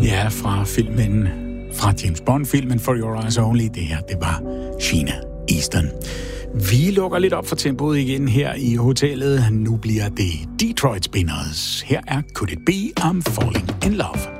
Ja, fra James Bond-filmen For Your Eyes Only. Det her, det var Sheena Easton. Vi lukker lidt op for tempoet igen her i hotellet. Nu bliver det Detroit Spinners. Her er Could It Be I'm Falling in Love.